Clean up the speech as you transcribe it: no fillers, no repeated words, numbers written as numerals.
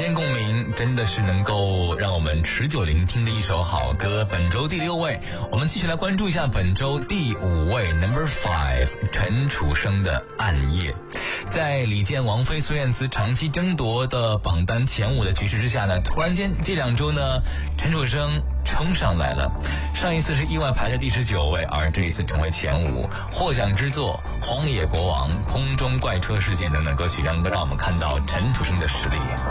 间共鸣真的是能够让我们持久聆听的一首好歌。本周第6位，我们继续来关注一下本周第5位 Number 5陈楚生的暗夜。在李健、王菲、孙燕姿长期争夺的榜单前5的局势之下呢，突然间这2周呢，陈楚生冲上来了。上一次是意外排在第19位，而这一次成为前5。获奖之作《荒野国王》、空中怪车事件等等歌曲，能够让我们看到陈楚生的实力。